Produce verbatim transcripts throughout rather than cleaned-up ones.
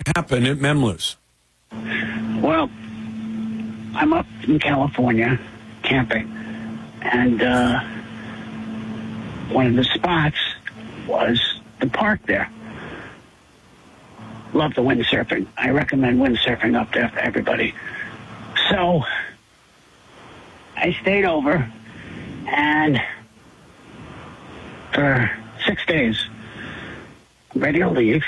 happened at Memloose? Well, I'm up in California camping, and uh, one of the spots was the park there. Love the windsurfing. I recommend windsurfing up there for everybody. So I stayed over, and for six days, I'm ready to leave,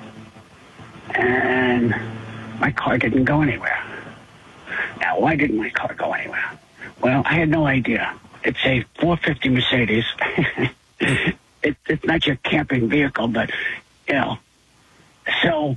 and my car didn't go anywhere. Now, why didn't my car go anywhere? Well, I had no idea. It's a four fifty Mercedes. it, it's not your camping vehicle, but, you know. So,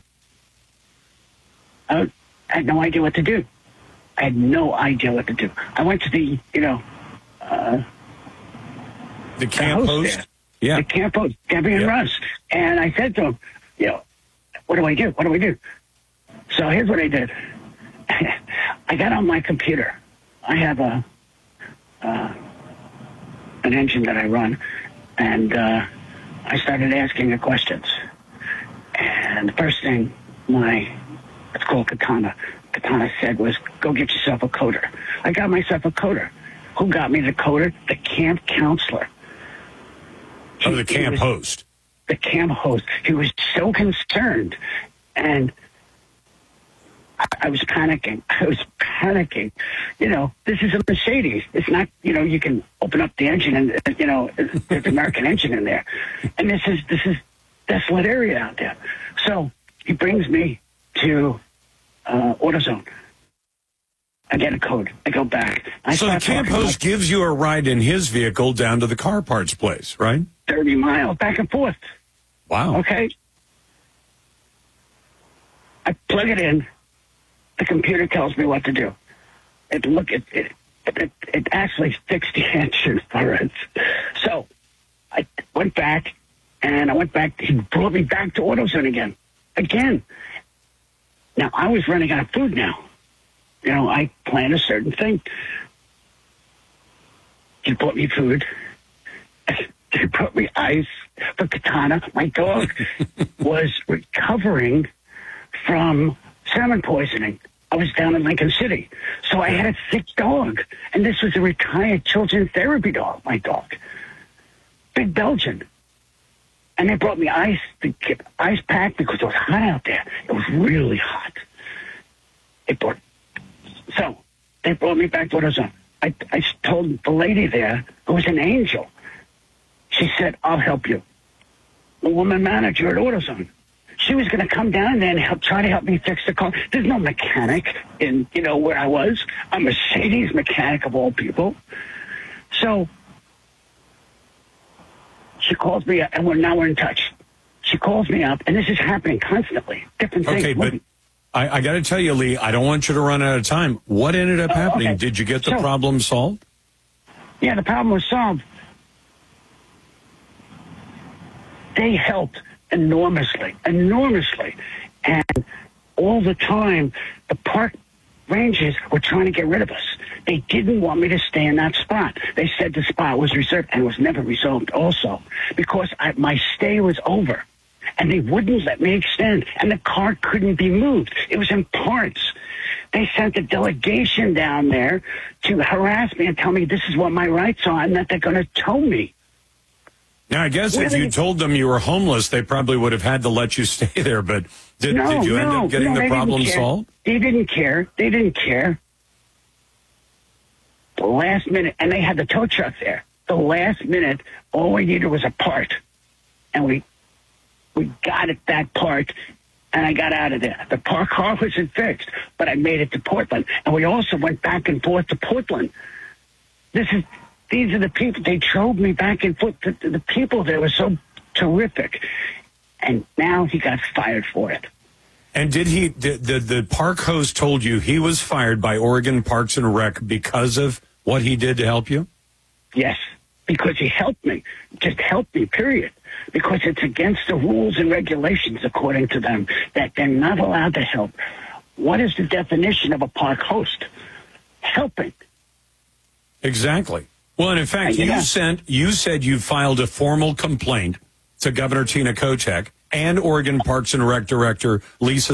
I, I had no idea what to do. I had no idea what to do. I went to the, you know, uh, the camp the host? There, yeah. The camp host, Debbie and yep. Russ. And I said to him, you know, what do I do? What do I do? So here's what I did. I got on my computer. I have a uh, an engine that I run, and uh, I started asking it questions. And the first thing my, it's called Katana, Katana said was, go get yourself a coder. I got myself a coder. Who got me the coder? The camp counselor. Oh, the camp host. The camp host. He was so concerned, and I, I was panicking. I was panicking. You know, this is a Mercedes. It's not, you know, you can open up the engine and, you know, there's an American engine in there. And this is, this is desolate area out there. So he brings me to uh, AutoZone. I get a code. I go back. I so the camp host gives you a ride in his vehicle down to the car parts place, right? thirty miles back and forth. Wow. Okay. I plug it in. The computer tells me what to do. It look it it it, it actually fixed the engine for us. So I went back, and I went back. He brought me back to AutoZone again, again. Now I was running out of food. Now, you know, I planned a certain thing. He brought me food. He brought me ice for Katana. My dog was recovering from salmon poisoning. I was down in Lincoln City. So I had a sick dog. And this was a retired children's therapy dog, my dog. Big Belgian. And they brought me ice, the ice pack, because it was hot out there. It was really hot. They brought, so they brought me back to AutoZone. I, I told the lady there, who was an angel, she said, I'll help you. The woman manager at AutoZone. She was going to come down there and help, try to help me fix the car. There's no mechanic in, you know, where I was. A Mercedes mechanic of all people. So she calls me up, and we're now we're in touch. She calls me up, and this is happening constantly. Different things. Okay, but I, I got to tell you, Lee, I don't want you to run out of time. What ended up oh, happening? Okay. Did you get the so, problem solved? Yeah, the problem was solved. They helped enormously, enormously. And all the time, the park rangers were trying to get rid of us. They didn't want me to stay in that spot. They said the spot was reserved and was never resolved also because I, my stay was over. And they wouldn't let me extend. And the car couldn't be moved. It was in parts. They sent a delegation down there to harass me and tell me this is what my rights are and that they're going to tow me. Now, I guess Where if you they, told them you were homeless, they probably would have had to let you stay there. But did, no, did you end no, up getting no, the problem care. solved? They didn't care. They didn't care. The last minute, and they had the tow truck there. The last minute, all we needed was a part. And we we got it, that part, and I got out of there. The park car wasn't fixed, but I made it to Portland. And we also went back and forth to Portland. This is... These are the people, they drove me back and forth. The, the people there were so terrific. And now he got fired for it. And did he, the, the, the park host told you he was fired by Oregon Parks and Rec because of what he did to help you? Yes, because he helped me. Just helped me, period. Because it's against the rules and regulations, according to them, that they're not allowed to help. What is the definition of a park host? Helping. Exactly. Well, and in fact, yeah. you sent, you said you filed a formal complaint to Governor Tina Kotek and Oregon Parks and Rec Director Lisa